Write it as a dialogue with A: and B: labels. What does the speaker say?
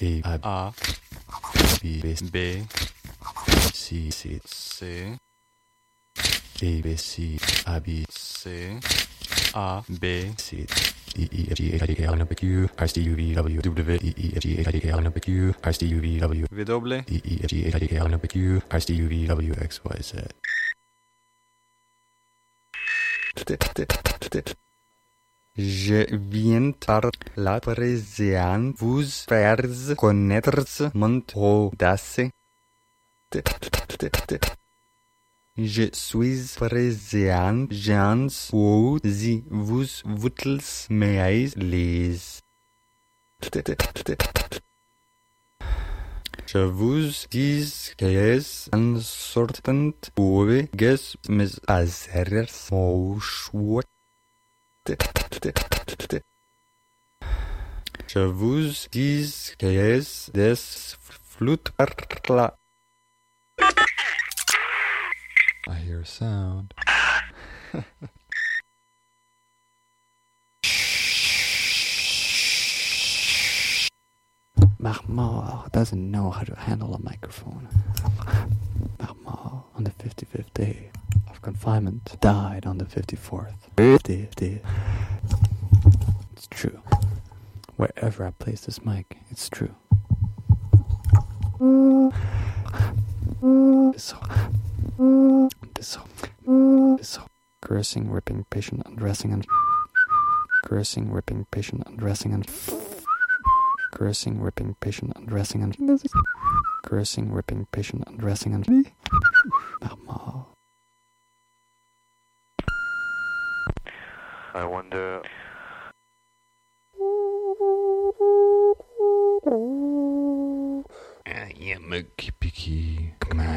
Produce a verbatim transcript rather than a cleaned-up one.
A: A,
B: A,
A: B,
B: B,
A: C, C,
B: C,
A: A, B, C, A, B,
B: C, A, B,
A: C, D, E, F, G, H, I, J, K, L, M, N, O, P, Q, R, S, T, U, V, W, W, D, E, F, G, H, I, J, K, L, M, N, O, P, Q, R, S, T, U, V, W,
B: W,
A: D, E, F, G, H, I, J, K, L, M, N, O, P, Q, R, S, T, U, V, W, X, Y, Z.
B: Je viens par la parisienne vous faire connaître mon audace. Je suis parisien, gens ou si vous voulez me les. Je vous dis que un certain pouvoir ges mes azers au choix. Je vous dis que des flûtes par la.
A: I hear a sound.
C: Mahmoud doesn't know how to handle a microphone. Mahmoud, on the fifty-fifth day of confinement, died on the fifty-fourth day. day. It's true. Wherever I place this mic, it's true. This, this, this, cursing, ripping, patient, undressing, and cursing, ripping, patient, undressing, and cursing, ripping, patient, undressing, and cursing, ripping, patient, undressing, and Mahmoud.
D: I wonder.
A: Uh, yeah, Mickey Picky. Come on.